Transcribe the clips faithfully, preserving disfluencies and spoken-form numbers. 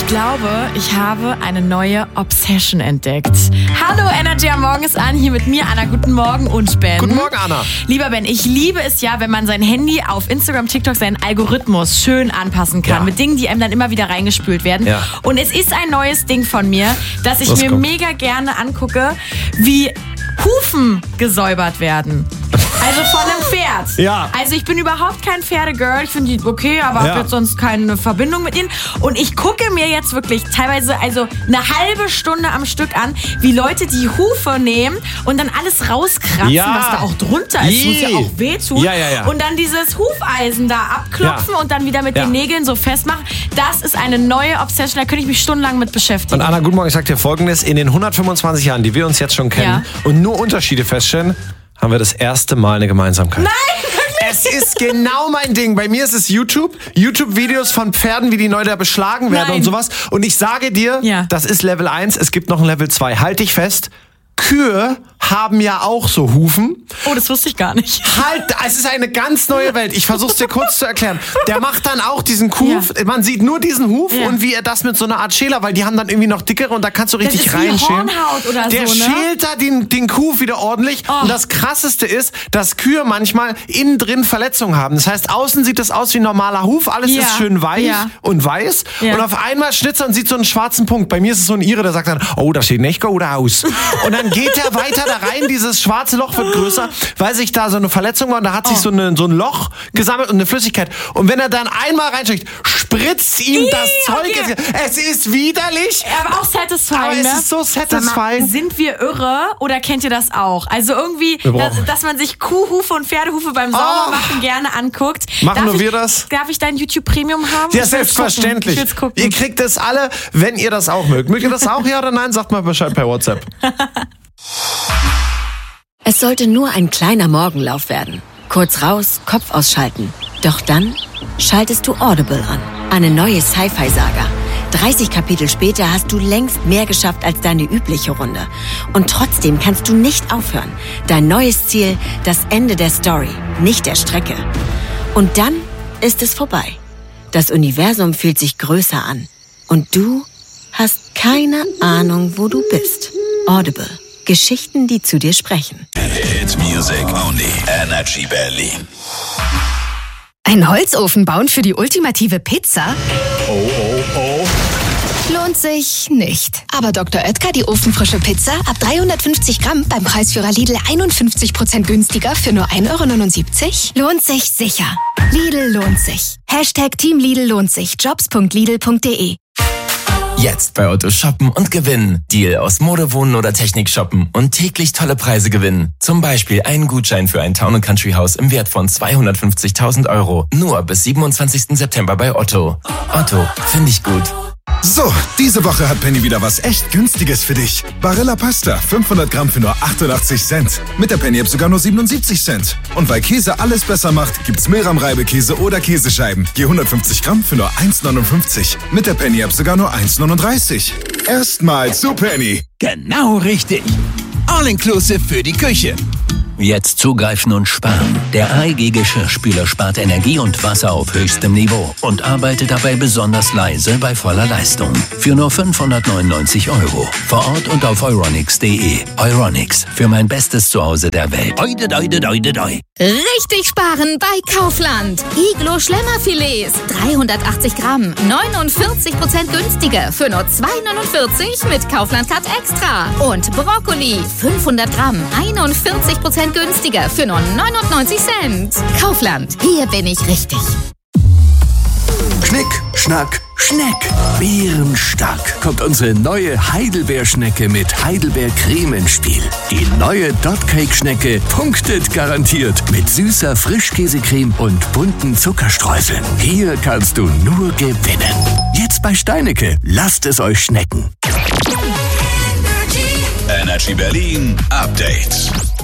Ich glaube, ich habe eine neue Obsession entdeckt. Hallo, Energy am Morgen ist an, hier mit mir, Anna. Guten Morgen und Ben. Guten Morgen, Anna. Lieber Ben, ich liebe es ja, wenn man sein Handy auf Instagram, TikTok, seinen Algorithmus schön anpassen kann. Ja. Mit Dingen, die einem dann immer wieder reingespült werden. Ja. Und es ist ein neues Ding von mir, dass ich Was mir kommt? mega gerne angucke, wie Hufen gesäubert werden. Also von einem Pferd. Ja. Also ich bin überhaupt kein Pferdegirl. Ich finde die okay, aber Ja. habe jetzt sonst keine Verbindung mit ihnen. Und ich gucke mir jetzt wirklich teilweise also eine halbe Stunde am Stück an, wie Leute die Hufe nehmen und dann alles rauskratzen, Ja. was da auch drunter ist. Ih. Muss ja auch wehtun. Ja, ja, ja. Und dann dieses Hufeisen da abklopfen Ja. und dann wieder mit Ja. den Nägeln so festmachen. Das ist eine neue Obsession. Da könnte ich mich stundenlang mit beschäftigen. Und Anna, guten Morgen, ich sag dir Folgendes. In den hundertfünfundzwanzig Jahren, die wir uns jetzt schon kennen Ja. und nur Unterschiede feststellen, haben wir das erste Mal eine Gemeinsamkeit. Nein, wirklich? Es ist genau mein Ding. Bei mir ist es YouTube. YouTube-Videos von Pferden, wie die neu da beschlagen werden Nein. und sowas. Und ich sage dir, Ja. das ist Level eins. Es gibt noch ein Level zwei. Halt dich fest. Kühe haben ja auch so Hufen. Oh, das wusste ich gar nicht. Halt, es ist eine ganz neue Welt. Ich versuch's dir kurz zu erklären. Der macht dann auch diesen Huf. Ja. Man sieht nur diesen Huf Ja. und wie er das mit so einer Art Schäler, weil die haben dann irgendwie noch dickere und da kannst du richtig ist wie reinschälen. Hornhaut oder Der so, ne? schält da den, den Huf wieder ordentlich. Oh. Und das Krasseste ist, dass Kühe manchmal innen drin Verletzungen haben. Das heißt, außen sieht das aus wie ein normaler Huf. Alles Ja. ist schön weich Ja. und weiß. Ja. Und auf einmal schnitzt er und sieht so einen schwarzen Punkt. Bei mir ist es so ein Ire, der sagt dann, oh, das sieht nicht gut aus. Und dann geht er weiter da rein, dieses schwarze Loch wird größer, weil sich da so eine Verletzung war und da hat sich Oh. so, eine, so ein Loch gesammelt und eine Flüssigkeit. Und wenn er dann einmal reinsteckt, spritzt ihm Ih, das Zeug. okay. Es ist widerlich. Aber auch satisfying, Aber es ne? ist so Sag mal, satisfying. sind wir irre oder kennt ihr das auch? Also irgendwie, Wir dass, brauchen- dass man sich Kuhhufe und Pferdehufe beim Saubermachen gerne anguckt. Machen darf nur ich, wir das? Darf ich dein YouTube Premium haben? Ja, Ich will's selbstverständlich. Gucken. Ich will's gucken. Ihr kriegt es alle, wenn ihr das auch mögt. Mögt ihr das auch, ja oder nein? Sagt mal Bescheid per WhatsApp. Es sollte nur ein kleiner Morgenlauf werden. Kurz raus, Kopf ausschalten. Doch dann schaltest du Audible an. Eine neue Sci-Fi-Saga. dreißig Kapitel später hast du längst mehr geschafft als deine übliche Runde. Und trotzdem kannst du nicht aufhören. Dein neues Ziel, das Ende der Story, nicht der Strecke. Und dann ist es vorbei. Das Universum fühlt sich größer an. Und du hast keine Ahnung, wo du bist. Audible. Geschichten, die zu dir sprechen. Hit Music only. Energy Berlin. Ein Holzofen bauen für die ultimative Pizza? Oh, oh, oh. Lohnt sich nicht. Aber Doktor Oetker, die ofenfrische Pizza, ab dreihundertfünfzig Gramm beim Preisführer Lidl einundfünfzig Prozent günstiger für nur ein Euro neunundsiebzig? Lohnt sich sicher. Lidl lohnt sich. Hashtag Team Lidl lohnt sich. Jobs punkt lidl punkt de. Jetzt bei Otto shoppen und gewinnen. Deal aus Mode, Wohnen oder Technik shoppen und täglich tolle Preise gewinnen. Zum Beispiel einen Gutschein für ein Town and Country Haus im Wert von zweihundertfünfzigtausend Euro. Nur bis siebenundzwanzigsten September bei Otto. Otto, finde ich gut. So, diese Woche hat Penny wieder was echt Günstiges für dich. Barilla Pasta, fünfhundert Gramm für nur achtundachtzig Cent. Mit der Penny-App sogar nur siebenundsiebzig Cent. Und weil Käse alles besser macht, gibt's Milram-Reibekäse oder Käsescheiben. Je hundertfünfzig Gramm für nur eins neunundfünfzig. Mit der Penny-App sogar nur eins neununddreißig. Erstmal zu Penny. Genau richtig. All-inclusive für die Küche. Jetzt zugreifen und sparen. Der A E G-Geschirrspüler spart Energie und Wasser auf höchstem Niveau und arbeitet dabei besonders leise bei voller Leistung. Für nur fünfhundertneunundneunzig Euro. Vor Ort und auf euronics punkt de. Euronics, für mein bestes Zuhause der Welt. Oide, oide, oide, oide. Richtig sparen bei Kaufland. Iglo Schlemmerfilets, dreihundertachtzig Gramm, neunundvierzig Prozent günstiger für nur zwei neunundvierzig mit Kaufland Cut Extra. Und Brokkoli, fünfhundert Gramm, einundvierzig Prozent günstiger für nur neunundneunzig Cent. Kaufland, hier bin ich richtig. Schnick, Schnack, Schneck. Bärenstark kommt unsere neue Heidelbeerschnecke mit Heidelbeercreme ins Spiel. Die neue Dot-Cake-Schnecke punktet garantiert mit süßer Frischkäsecreme und bunten Zuckerstreuseln. Hier kannst du nur gewinnen. Jetzt bei Steinecke. Lasst es euch schmecken. Energy Berlin Update.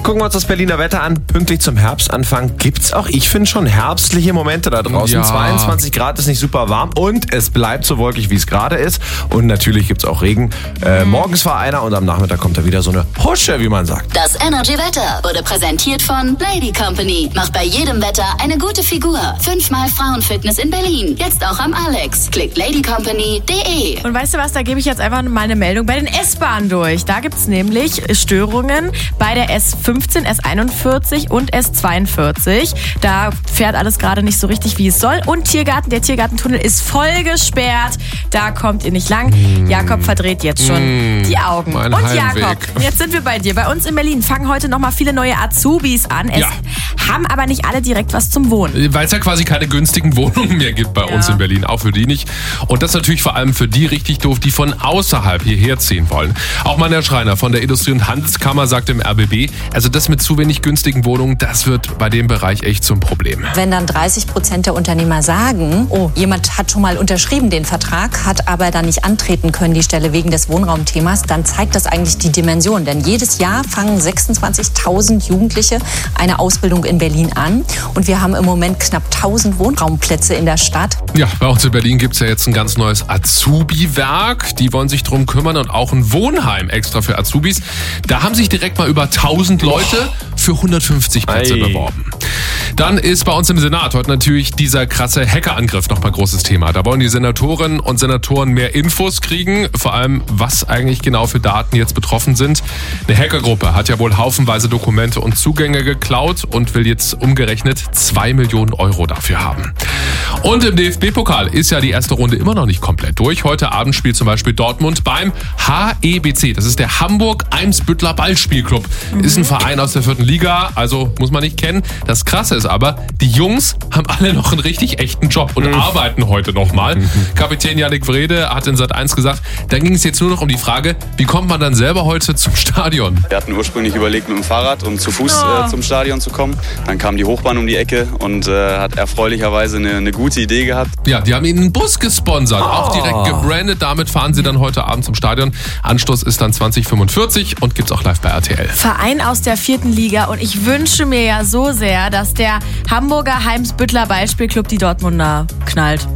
Gucken wir uns das Berliner Wetter an. Pünktlich zum Herbstanfang gibt's auch, ich finde schon herbstliche Momente da draußen. Ja. zweiundzwanzig Grad ist nicht super warm und es bleibt so wolkig, wie es gerade ist. Und natürlich gibt's auch Regen. Äh, morgens war einer und am Nachmittag kommt da wieder so eine Husche, wie man sagt. Das Energy Wetter wurde präsentiert von Lady Company. Macht bei jedem Wetter eine gute Figur. Fünfmal Frauenfitness in Berlin. Jetzt auch am Alex. Klickt lady company punkt de. Und weißt du was, da gebe ich jetzt einfach mal eine Meldung bei den S-Bahnen durch. Da gibt es nämlich Störungen bei der S fünfzehn, S einundvierzig und S zweiundvierzig. Da fährt alles gerade nicht so richtig, wie es soll. Und Tiergarten, der Tiergartentunnel ist voll gesperrt. Da kommt ihr nicht lang. Mm. Jakob verdreht jetzt schon mm. die Augen. Mein und Heimweg. Jakob, jetzt sind wir bei dir. Bei uns in Berlin fangen heute nochmal viele neue Azubis an. Es Ja. haben aber nicht alle direkt was zum Wohnen. Weil es ja quasi keine günstigen Wohnungen mehr gibt bei Ja. uns in Berlin, auch für die nicht. Und das ist natürlich vor allem für die richtig doof, die von außerhalb hierher ziehen wollen. Auch mein Herr Schreiner von der Industrie- und Handelskammer sagt im R B B, also das mit zu wenig günstigen Wohnungen, das wird bei dem Bereich echt zum Problem. Wenn dann dreißig Prozent der Unternehmer sagen, oh, jemand hat schon mal unterschrieben den Vertrag, hat aber dann nicht antreten können, die Stelle wegen des Wohnraumthemas, dann zeigt das eigentlich die Dimension. Denn jedes Jahr fangen sechsundzwanzigtausend Jugendliche eine Ausbildung in Berlin an. Und wir haben im Moment knapp tausend Wohnraumplätze in der Stadt. Ja, bei uns in Berlin gibt es ja jetzt ein ganz neues Azubi-Werk. Die wollen sich drum kümmern und auch ein Wohnheim extra für Azubis. Da haben sich direkt mal über tausend Leute für hundertfünfzig Plätze Ei. beworben. Dann ist bei uns im Senat heute natürlich dieser krasse Hackerangriff nochmal großes Thema. Da wollen die Senatorinnen und Senatoren mehr Infos kriegen, vor allem was eigentlich genau für Daten jetzt betroffen sind. Eine Hackergruppe hat ja wohl haufenweise Dokumente und Zugänge geklaut und will jetzt umgerechnet zwei Millionen Euro dafür haben. Und im D F B-Pokal ist ja die erste Runde immer noch nicht komplett durch. Heute Abend spielt zum Beispiel Dortmund beim H E B C. Das ist der Hamburg-Eimsbüttler Ballspielclub. Ist ein Verein aus der vierten Liga, also muss man nicht kennen. Das Krasse ist aber, die Jungs haben alle noch einen richtig echten Job und mhm. arbeiten heute nochmal. Mhm. Kapitän Yannick Wrede hat in Sat eins gesagt, da ging es jetzt nur noch um die Frage, wie kommt man dann selber heute zum Stadion? Wir hatten ursprünglich überlegt, mit dem Fahrrad und zu Fuß oh. äh, zum Stadion zu kommen. Dann kam die Hochbahn um die Ecke und äh, hat erfreulicherweise eine, eine gute Idee gehabt. Ja, die haben ihnen einen Bus gesponsert, oh. auch direkt gebrandet. Damit fahren sie dann heute Abend zum Stadion. Anstoß ist dann zwanzig fünfundvierzig und gibt's auch live bei R T L. Verein aus der vierten Liga und ich wünsche mir ja so sehr, dass der Hamburger Heimsbüttler Ballspielclub die Dortmunder knallt.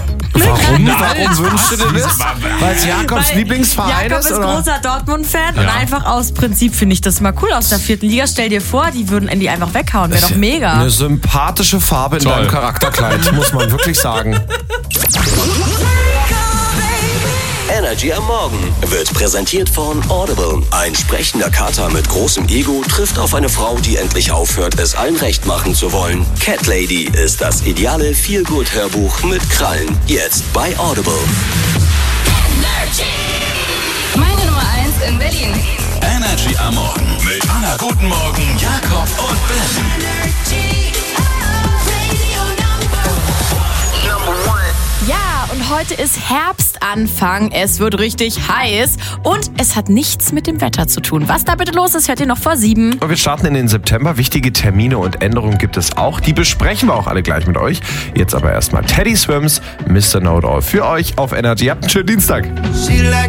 Warum? Warum wünschst du dir das? Weil es Jakobs Weil Lieblingsverein Jakob ist? ist Oder? großer Dortmund-Fan Ja. und einfach aus Prinzip finde ich das mal cool aus der vierten Liga. Stell dir vor, die würden die einfach weghauen. Wäre doch mega. Eine sympathische Farbe in Toll. deinem Charakterkleid, muss man wirklich sagen. Energy am Morgen wird präsentiert von Audible. Ein sprechender Kater mit großem Ego trifft auf eine Frau, die endlich aufhört, es allen recht machen zu wollen. Cat Lady ist das ideale Feel-Good-Hörbuch mit Krallen. Jetzt bei Audible. Meine Nummer eins in Berlin. Energy am Morgen mit Anna Guten Morgen, Jakob und Ben. Ja, und heute ist Herbstanfang. Es wird richtig heiß und es hat nichts mit dem Wetter zu tun. Was da bitte los ist, hört ihr noch vor sieben. Und wir starten in den September. Wichtige Termine und Änderungen gibt es auch. Die besprechen wir auch alle gleich mit euch. Jetzt aber erstmal Teddy Swims, Mister Know-It-All für euch auf Energy. Habt einen schönen Dienstag.